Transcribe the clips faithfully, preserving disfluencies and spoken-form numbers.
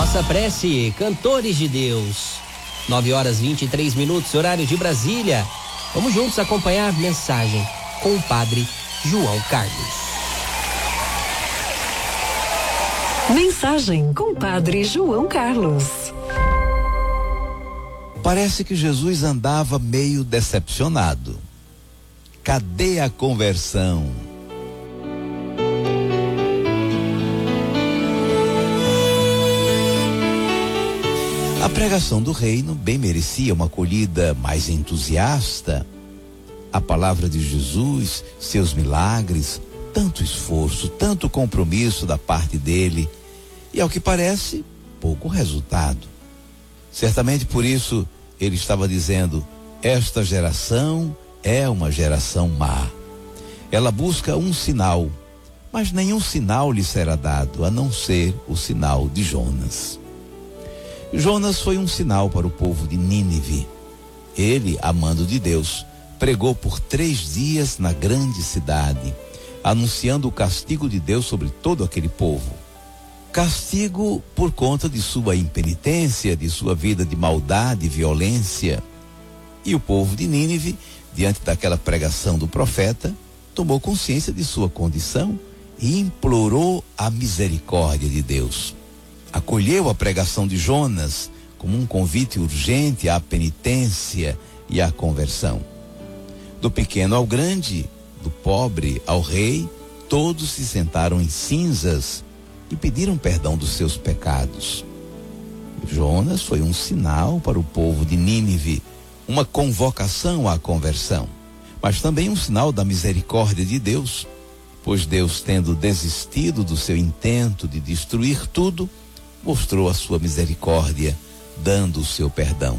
Nossa prece, cantores de Deus. nove horas e vinte e três minutos, horário de Brasília. Vamos juntos acompanhar a mensagem com o Padre João Carlos. Mensagem com o Padre João Carlos. Parece que Jesus andava meio decepcionado. Cadê a conversão? A pregação do reino bem merecia uma acolhida mais entusiasta. A palavra de Jesus, seus milagres, tanto esforço, tanto compromisso da parte dele e, ao que parece, pouco resultado. Certamente por isso ele estava dizendo: esta geração é uma geração má. Ela busca um sinal, mas nenhum sinal lhe será dado, a não ser o sinal de Jonas. Jonas foi um sinal para o povo de Nínive. Ele, amando de Deus, pregou por três dias na grande cidade, anunciando o castigo de Deus sobre todo aquele povo. Castigo por conta de sua impenitência, de sua vida de maldade e violência. E o povo de Nínive, diante daquela pregação do profeta, tomou consciência de sua condição e implorou a misericórdia de Deus. Acolheu a pregação de Jonas como um convite urgente à penitência e à conversão. Do pequeno ao grande, do pobre ao rei, todos se sentaram em cinzas e pediram perdão dos seus pecados. Jonas foi um sinal para o povo de Nínive, uma convocação à conversão, mas também um sinal da misericórdia de Deus, pois Deus, tendo desistido do seu intento de destruir tudo, mostrou a sua misericórdia, dando o seu perdão.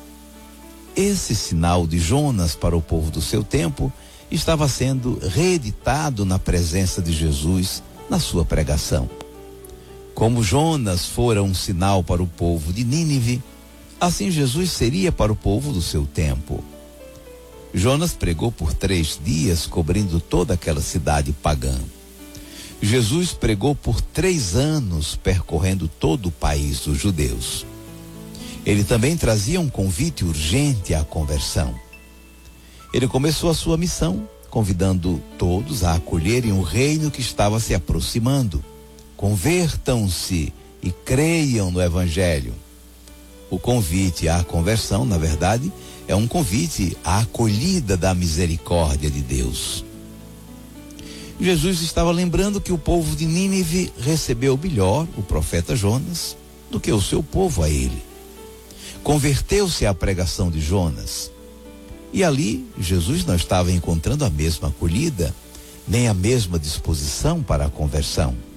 Esse sinal de Jonas para o povo do seu tempo estava sendo reeditado na presença de Jesus na sua pregação. Como Jonas fora um sinal para o povo de Nínive, assim Jesus seria para o povo do seu tempo. Jonas pregou por três dias, cobrindo toda aquela cidade pagã. Jesus pregou por três anos, percorrendo todo o país dos judeus. Ele também trazia um convite urgente à conversão. Ele começou a sua missão, convidando todos a acolherem o reino que estava se aproximando. Convertam-se e creiam no Evangelho. O convite à conversão, na verdade, é um convite à acolhida da misericórdia de Deus. Jesus estava lembrando que o povo de Nínive recebeu melhor o profeta Jonas do que o seu povo a ele. Converteu-se à pregação de Jonas. E ali, Jesus não estava encontrando a mesma acolhida, nem a mesma disposição para a conversão.